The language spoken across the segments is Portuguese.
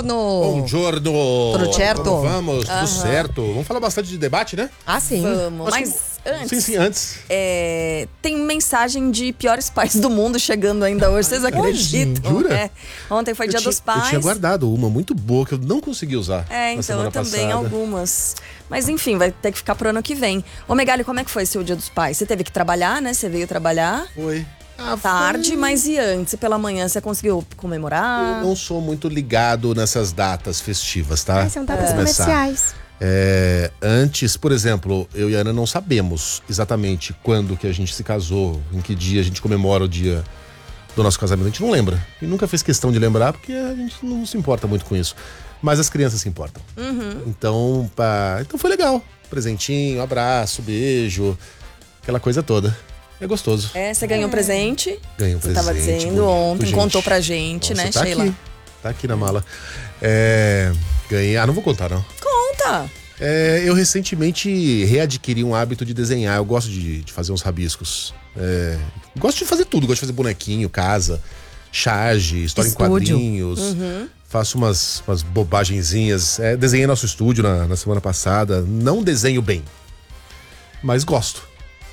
Buongiorno. Tudo certo? Como vamos? Tudo certo. Vamos falar bastante de debate, né? Ah, sim. Vamos, mas antes... Sim, antes. Tem mensagem de piores pais do mundo chegando ainda hoje, vocês acreditam? Jura? Ontem foi Dia dos Pais. Eu tinha guardado uma muito boa que eu não consegui usar. Então eu também, algumas. Mas enfim, vai ter que ficar pro ano que vem. Ô Megali, como é que foi seu Dia dos Pais? Você teve que trabalhar, né? Você veio trabalhar? Foi. Tarde, mas e antes? Pela manhã você conseguiu comemorar? Eu não sou muito ligado nessas datas festivas, tá? São datas comerciais. Antes, por exemplo, eu e a Ana não sabemos exatamente quando que a gente se casou, em que dia a gente comemora o dia do nosso casamento. A gente não lembra. E nunca fez questão de lembrar, porque a gente não se importa muito com isso. Mas as crianças se importam. Então foi legal. Presentinho, abraço, beijo, aquela coisa toda. É gostoso. Você ganhou um presente. Ganhei um presente. Você tava dizendo bonito, ontem, gente. Contou pra gente, Nossa, né, tá Sheila? Tá aqui na mala. Ganhei. Não vou contar, não. Conta! Eu recentemente readquiri um hábito de desenhar. Eu gosto de fazer uns rabiscos. Gosto de fazer tudo. Gosto de fazer bonequinho, casa, charge, história Estúdio. em quadrinhos. Faço umas bobagenzinhas. Desenhei nosso estúdio na semana passada. Não desenho bem, mas gosto.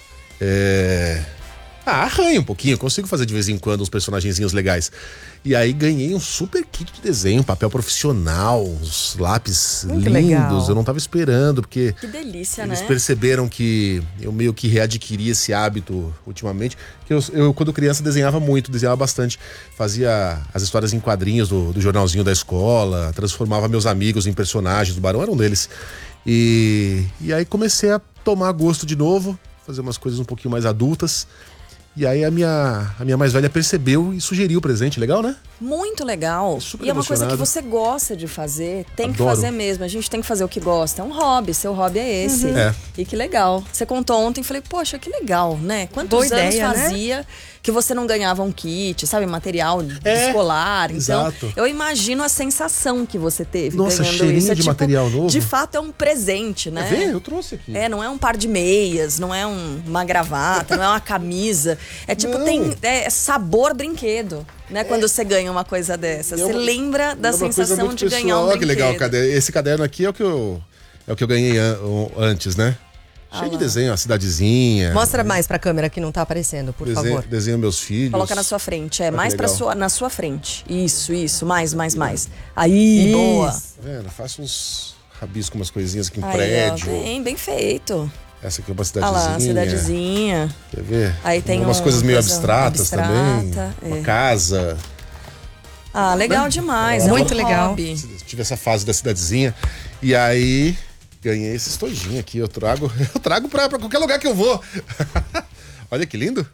Arranho um pouquinho, consigo fazer de vez em quando uns personagenzinhos legais. E aí ganhei um super kit de desenho, papel profissional, uns lápis Muito lindos. legal. Eu não tava esperando, porque Que delícia, eles né? perceberam que eu meio que readquiri esse hábito ultimamente. Que eu quando criança, desenhava bastante. Fazia as histórias em quadrinhos do jornalzinho da escola, transformava meus amigos em personagens. O Barão era um deles. E aí comecei a tomar gosto de novo, fazer umas coisas um pouquinho mais adultas. E aí a minha mais velha percebeu e sugeriu o presente. Legal, né? Muito legal. Super E é uma coisa que emocionado. você gosta de fazer. Tem que Adoro. fazer mesmo. A gente tem que fazer o que gosta. É um hobby. Seu hobby é esse. E que legal. Você contou ontem e falei, poxa, que legal, né? Quantos Boa anos ideia, fazia que você não ganhava um kit, sabe? Material escolar. Então, exato. eu imagino a sensação que você teve Nossa, ganhando cheirinho isso. de material novo. De fato, é um presente, né? Vem, eu trouxe aqui. Não é um par de meias, não é uma gravata, não é uma camisa. Não. Tem sabor brinquedo, né? Quando você ganha uma coisa dessa. Você lembra da sensação de ganhar um Olha brinquedo. que legal, esse caderno aqui é o que eu ganhei antes, né? Cheio de desenho, a cidadezinha. Mostra mais pra câmera que não tá aparecendo, por favor. Desenho meus filhos. Coloca na sua frente, mais na sua frente. Isso, mais. Aí, boa. Tá vendo? Faço uns rabiscos, umas coisinhas aqui em Aí, prédio. ó, bem feito. Essa aqui é uma Olha lá, cidadezinha. cidadezinha. Quer ver? Aí tem umas uma coisas meio coisa abstratas também. Uma casa. Legal demais. Muito é um legal. hobby. Tive essa fase da cidadezinha. E aí ganhei esse estojinho aqui. Eu trago pra qualquer lugar que eu vou. Olha que lindo.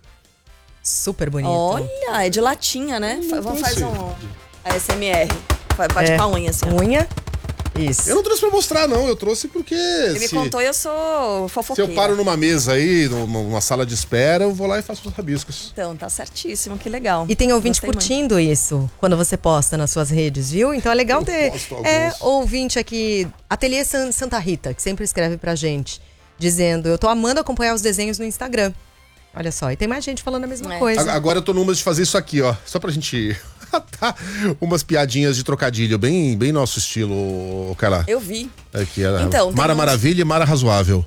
Super bonito. Olha, é de latinha, né? Vamos fazer um ASMR. Bate com a unha assim. ó. Unha. Isso. Eu não trouxe pra mostrar, não. Eu trouxe porque Ele me contou e eu sou se fofoqueira. eu paro numa mesa aí, numa sala de espera, eu vou lá e faço os rabiscos. Então, tá certíssimo, que legal. E tem ouvinte Gostei curtindo isso quando você posta nas suas redes, viu? Então é legal ter posto alguns. ouvinte aqui, Ateliê Santa Rita, que sempre escreve pra gente, dizendo, eu tô amando acompanhar os desenhos no Instagram. Olha só, e tem mais gente falando a mesma coisa. Agora eu tô numa de fazer isso aqui, ó. Só pra gente tá, umas piadinhas de trocadilho, bem nosso estilo, Carla. Eu vi. Aqui, ela. Então, Mara Maravilha e Mara Razoável.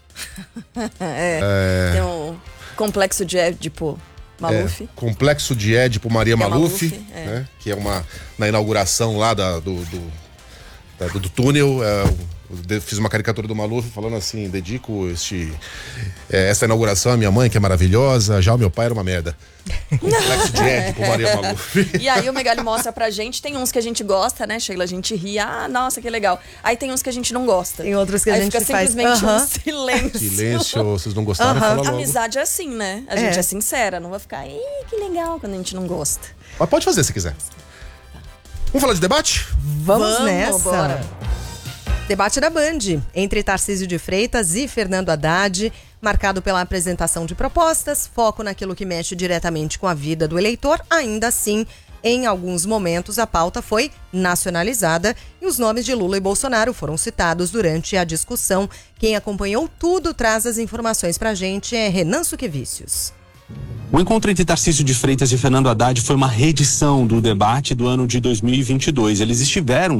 Tem um complexo de Édipo Maluf. Complexo de Édipo Maria Que é Maluf, Maluf, né? Que é na inauguração lá do túnel. Eu fiz uma caricatura do Maluf falando assim: dedico essa inauguração à minha mãe, que é maravilhosa, já o meu pai era uma merda. Complexo de Édipo Maria Maluf. E aí o Megali mostra pra gente, tem uns que a gente gosta, né, Sheila? A gente ri, nossa, que legal. Aí tem uns que a gente não gosta. Tem outros que a aí gente fica faz. simplesmente um silêncio. Silêncio, vocês não gostaram? Fala logo. Amizade é assim, né? A gente é sincera, não vai ficar, que legal quando a gente não gosta. Mas pode fazer se quiser. Vamos falar de debate? Vamos nessa. Bora. Debate da Band, entre Tarcísio de Freitas e Fernando Haddad, marcado pela apresentação de propostas, foco naquilo que mexe diretamente com a vida do eleitor. Ainda assim, em alguns momentos, a pauta foi nacionalizada e os nomes de Lula e Bolsonaro foram citados durante a discussão. Quem acompanhou tudo traz as informações pra gente é Renan Suquevicius. O encontro entre Tarcísio de Freitas e Fernando Haddad foi uma reedição do debate do ano de 2022. Eles estiveram